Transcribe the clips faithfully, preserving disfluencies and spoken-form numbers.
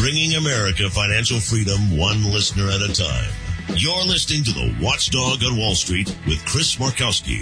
bringing America financial freedom one listener at a time. You're listening to The Watchdog on Wall Street with Chris Markowski.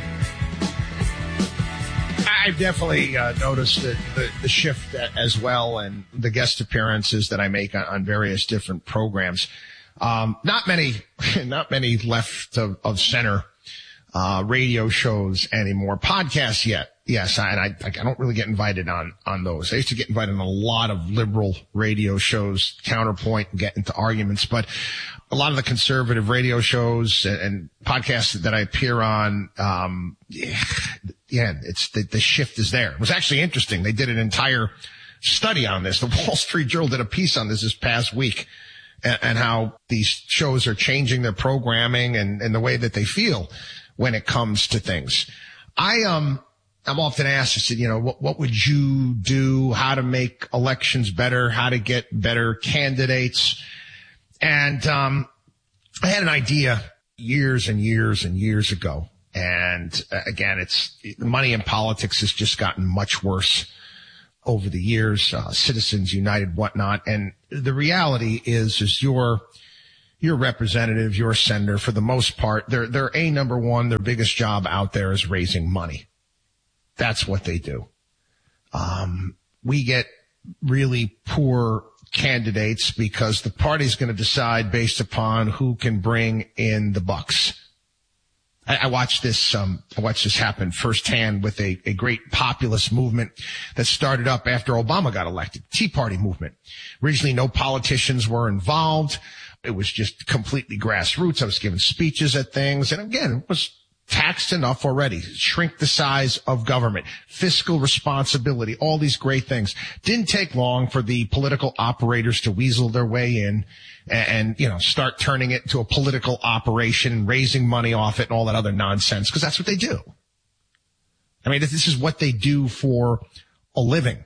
I've definitely uh, noticed the, the, the shift as well, and the guest appearances that I make on, on various different programs. Um, not many, not many left of, of center uh, radio shows anymore. Podcasts yet. Yes, I, and I, I don't really get invited on, on those. I used to get invited on a lot of liberal radio shows, Counterpoint, and get into arguments, but a lot of the conservative radio shows and, and podcasts that I appear on, um, yeah, yeah it's the, the shift is there. It was actually interesting. They did an entire study on this. The Wall Street Journal did a piece on this this past week, and, and how these shows are changing their programming and, and the way that they feel when it comes to things. I, um, I'm often asked, I said, you know, what, what would you do? How to make elections better? How to get better candidates? And, um, I had an idea years and years and years ago. And uh, again, it's money in politics has just gotten much worse over the years, uh, Citizens United, whatnot. And the reality is, is your, your representative, your senator, for the most part, they're, they're a number one, their biggest job out there is raising money. That's what they do. Um, we get really poor candidates because the party's going to decide based upon who can bring in the bucks. I, I watched this, um, I watched this happen firsthand with a, a great populist movement that started up after Obama got elected. Tea Party movement. Originally, no politicians were involved. It was just completely grassroots. I was giving speeches at things. And again, it was taxed enough already. Shrink the size of government, fiscal responsibility, all these great things. Didn't take long for the political operators to weasel their way in and, and you know, start turning it into a political operation, raising money off it and all that other nonsense, because that's what they do. I mean, this is what they do for a living.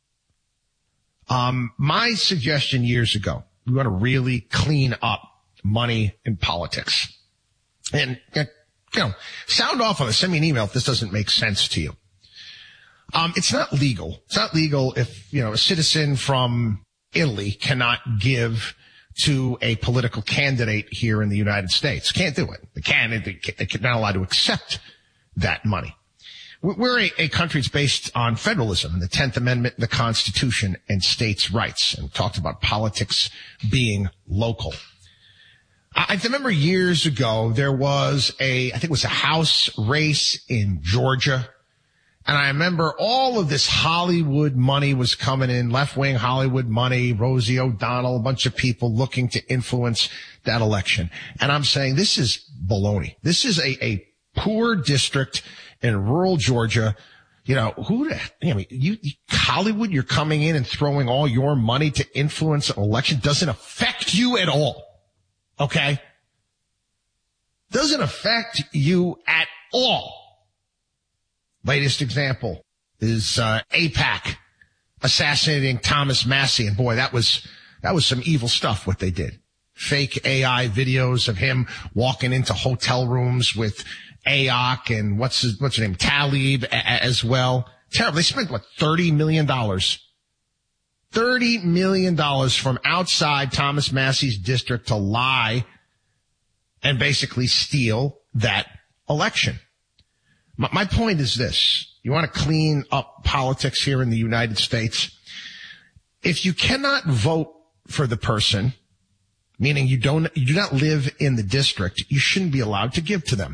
Um, my suggestion years ago, we want to really clean up money in politics. And, and You know, sound off on this. Send me an email if this doesn't make sense to you. Um, it's not legal. It's not legal if, you know, a citizen from Italy cannot give to a political candidate here in the United States. Can't do it. They can. They, they're not allowed to accept that money. We're a, a country that's based on federalism and the tenth Amendment, the Constitution, and states' rights. And we talked about politics being local. I remember years ago, there was a, I think it was a House race in Georgia. And I remember all of this Hollywood money was coming in, left-wing Hollywood money, Rosie O'Donnell, a bunch of people looking to influence that election. And I'm saying this is baloney. This is a, a poor district in rural Georgia. You know, who, I mean, you, Hollywood, you're coming in and throwing all your money to influence an election doesn't affect you at all. Okay? Doesn't affect you at all. Latest example is uh AIPAC assassinating Thomas Massie. And boy, that was, that was some evil stuff what they did. Fake A I videos of him walking into hotel rooms with A O C and what's his, what's her name? Talib a- as well. Terrible. They spent, what, thirty million dollars. thirty million dollars from outside Thomas Massie's district to lie and basically steal that election. My, my point is this. You want to clean up politics here in the United States? If you cannot vote for the person, meaning you don't, you do not live in the district, you shouldn't be allowed to give to them.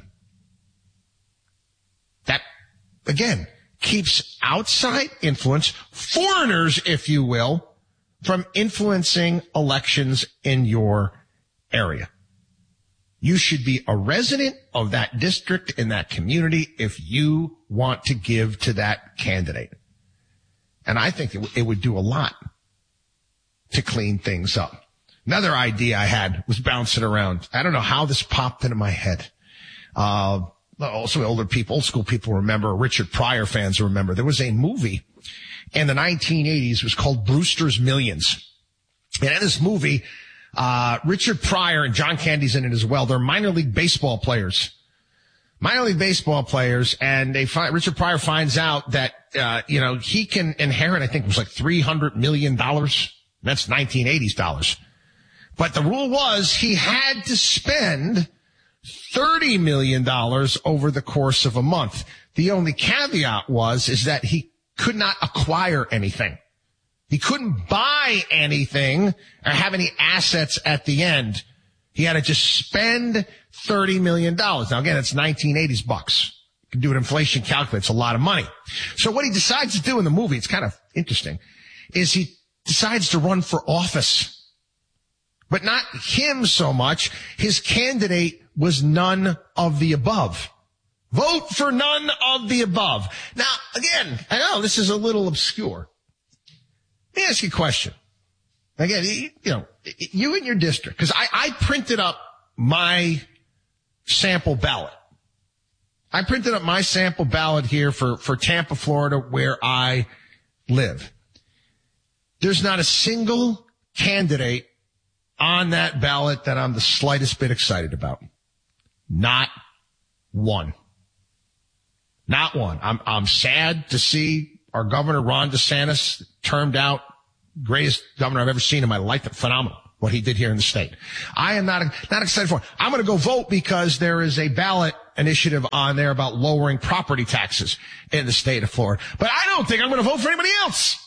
That, again, keeps outside influence, foreigners, if you will, from influencing elections in your area. You should be a resident of that district in that community if you want to give to that candidate. And I think it, w- it would do a lot to clean things up. Another idea I had was bouncing around. I don't know how this popped into my head. Uh, also older people, old school people remember, Richard Pryor fans remember, there was a movie in the nineteen eighties. It was called Brewster's Millions. And in this movie, uh, Richard Pryor and John Candy's in it as well. They're minor league baseball players. Minor league baseball players, and they find, Richard Pryor finds out that, uh, you know, he can inherit, I think it was like three hundred million dollars That's nineteen eighties dollars. But the rule was he had to spend thirty million dollars over the course of a month. The only caveat was, is that he could not acquire anything. He couldn't buy anything or have any assets at the end. He had to just spend thirty million dollars. Now again, it's nineteen eighties bucks. You can do an inflation calculator. It's a lot of money. So what he decides to do in the movie, it's kind of interesting, is he decides to run for office. But not him so much. His candidate was none of the above. Vote for none of the above. Now, again, I know this is a little obscure. Let me ask you a question. Again, you know, you in your district, because I, I printed up my sample ballot. I printed up my sample ballot here for, for Tampa, Florida, where I live. There's not a single candidate on that ballot that I'm the slightest bit excited about. Not one. Not one. I'm, I'm sad to see our governor, Ron DeSantis, termed out, greatest governor I've ever seen in my life. Phenomenal what he did here in the state. I am not, not excited for it. I'm going to go vote because there is a ballot initiative on there about lowering property taxes in the state of Florida. But I don't think I'm going to vote for anybody else.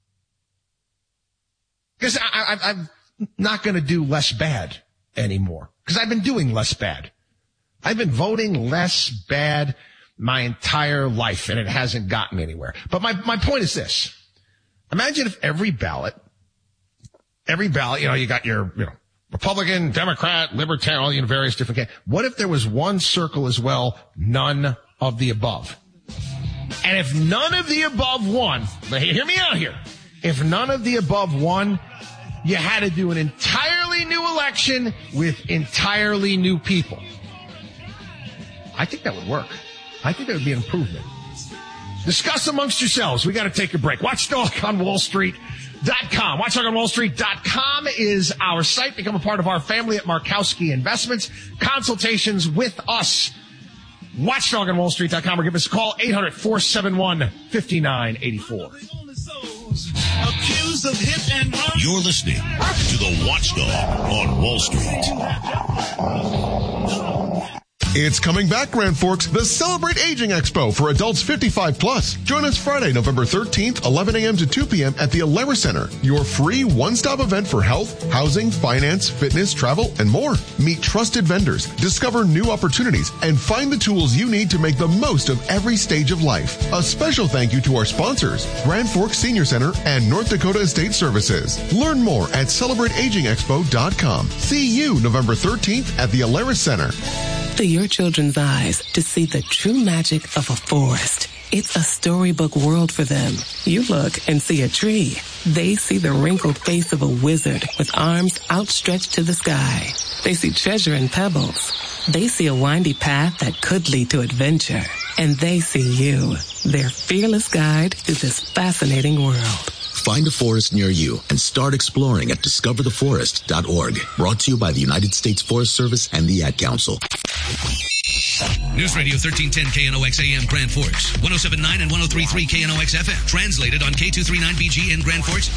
Because I, I, I'm not going to do less bad anymore. Because I've been doing less bad. I've been voting less bad my entire life, and it hasn't gotten anywhere. But my, my point is this. Imagine if every ballot, every ballot, you know, you got your, you know, Republican, Democrat, Libertarian, all, you know, various different candidates. What if there was one circle as well, none of the above? And if none of the above won, hear me out here. If none of the above won, you had to do an entirely new election with entirely new people. I think that would work. I think that would be an improvement. Discuss amongst yourselves. We got to take a break. Watchdog on Wall Street dot com. watchdog on wall street dot com is our site. Become a part of our family at Markowski Investments. Consultations with us. watchdog on wall street dot com or give us a call, eight hundred, four seven one, five nine eight four. You're listening to the Watchdog on Wall Street. It's coming back, Grand Forks, the Celebrate Aging Expo for adults fifty-five plus. Join us Friday, November thirteenth, eleven a.m. to two p.m. at the Alara Center, your free one-stop event for health, housing, finance, fitness, travel, and more. Meet trusted vendors, discover new opportunities, and find the tools you need to make the most of every stage of life. A special thank you to our sponsors, Grand Forks Senior Center and North Dakota Estate Services. Learn more at celebrate aging expo dot com. See you November thirteenth at the Alara Center. To your children's eyes to see the true magic of a forest. It's a storybook world for them. You look and see a tree. They see the wrinkled face of a wizard with arms outstretched to the sky. They see treasure in pebbles. They see a windy path that could lead to adventure. And they see you, their fearless guide through this fascinating world. Find a forest near you and start exploring at discover the forest dot org. Brought to you by the United States Forest Service and the Ad Council. News Radio thirteen ten K N O X A M Grand Forks, one oh seven point nine and one oh three point three K N O X F M. Translated on K two thirty-nine B G in Grand Forks.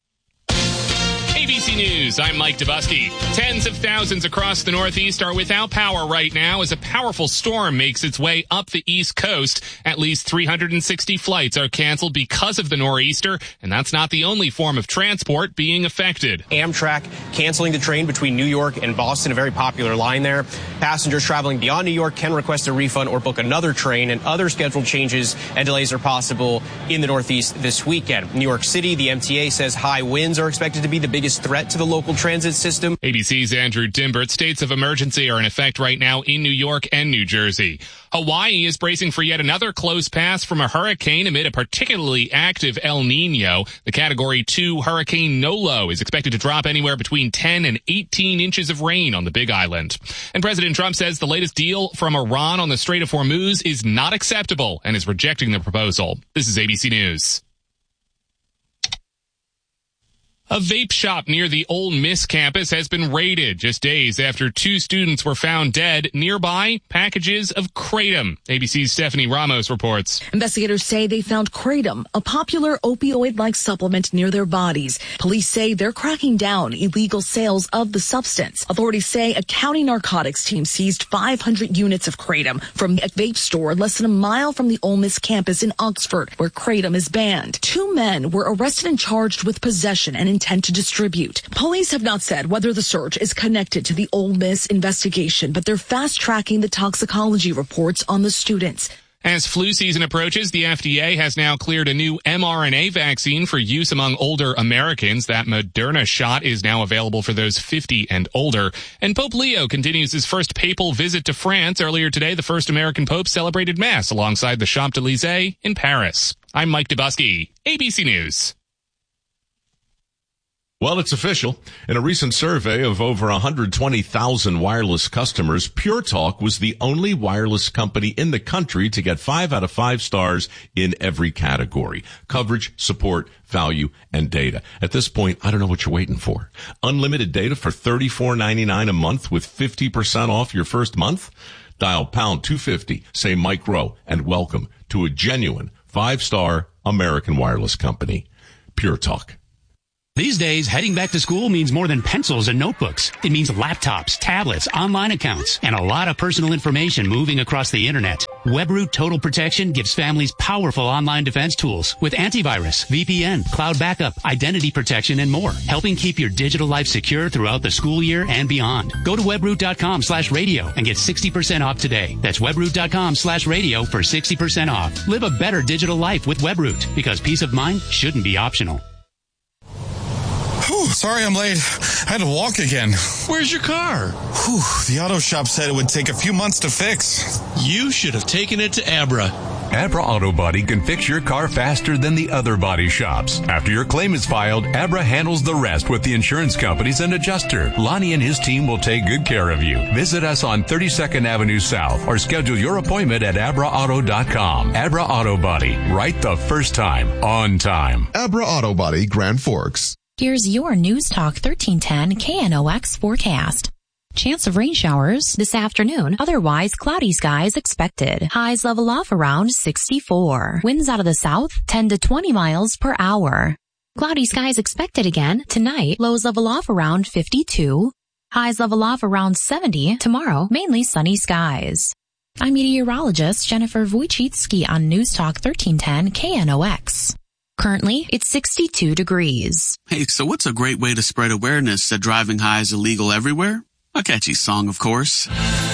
A B C News, I'm Mike Dubusky. Tens of thousands across the Northeast are without power right now as a powerful storm makes its way up the East Coast. At least three hundred sixty flights are canceled because of the nor'easter, and that's not the only form of transport being affected. Amtrak canceling the train between New York and Boston, a very popular line there. Passengers traveling beyond New York can request a refund or book another train, and other scheduled changes and delays are possible in the Northeast this weekend. New York City, the M T A says high winds are expected to be the biggest threat to the local transit system. A B C's Andrew Dimbert. States of emergency are in effect right now in New York and New Jersey. Hawaii is bracing for yet another close pass from a hurricane amid a particularly active El Nino. The Category two Hurricane Nolo is expected to drop anywhere between ten and eighteen inches of rain on the Big Island. And President Trump says the latest deal from Iran on the Strait of Hormuz is not acceptable and is rejecting the proposal. This is A B C News. A vape shop near the Ole Miss campus has been raided just days after two students were found dead. Nearby, packages of Kratom. A B C's Stephanie Ramos reports. Investigators say they found Kratom, a popular opioid-like supplement, near their bodies. Police say they're cracking down illegal sales of the substance. Authorities say a county narcotics team seized five hundred units of Kratom from a vape store less than a mile from the Ole Miss campus in Oxford, where Kratom is banned. Two men were arrested and charged with possession and intent to distribute. Police have not said whether the search is connected to the Ole Miss investigation, but they're fast-tracking the toxicology reports on the students. As flu season approaches, the F D A has now cleared a new mRNA vaccine for use among older Americans. That Moderna shot is now available for those fifty and older. And Pope Leo continues his first papal visit to France. Earlier today, the first American pope celebrated Mass alongside the Champs-Élysées in Paris. I'm Mike Dubusky, A B C News. Well, it's official. In a recent survey of over one hundred twenty thousand wireless customers, Pure Talk was the only wireless company in the country to get five out of five stars in every category: coverage, support, value, and data. At this point, I don't know what you're waiting for. Unlimited data for thirty-four ninety-nine a month with fifty percent off your first month? Dial pound two fifty, say Mike Rowe, and welcome to a genuine five-star American wireless company. Pure Talk. These days, heading back to school means more than pencils and notebooks. It means laptops, tablets, online accounts, and a lot of personal information moving across the internet. WebRoot Total Protection gives families powerful online defense tools with antivirus, V P N, cloud backup, identity protection, and more, helping keep your digital life secure throughout the school year and beyond. Go to webroot.com slash radio and get sixty percent off today. That's webroot.com slash radio for sixty percent off. Live a better digital life with WebRoot, because peace of mind shouldn't be optional. Whew, sorry I'm late. I had to walk again. Where's your car? Whew, the auto shop said it would take a few months to fix. You should have taken it to Abra. Abra Auto Body can fix your car faster than the other body shops. After your claim is filed, Abra handles the rest with the insurance companies and adjuster. Lonnie and his team will take good care of you. Visit us on thirty-second Avenue South or schedule your appointment at abra auto dot com. Abra Auto Body, right the first time, on time. Abra Auto Body, Grand Forks. Here's your News Talk thirteen ten K N O X forecast. Chance of rain showers this afternoon. Otherwise, cloudy skies expected. Highs level off around sixty-four. Winds out of the south, ten to twenty miles per hour. Cloudy skies expected again tonight. Lows level off around fifty-two. Highs level off around seventy. Tomorrow, mainly sunny skies. I'm meteorologist Jennifer Wojcicki on News Talk thirteen ten K N O X. Currently, it's sixty-two degrees. Hey, so what's a great way to spread awareness that driving high is illegal everywhere? A catchy song, of course.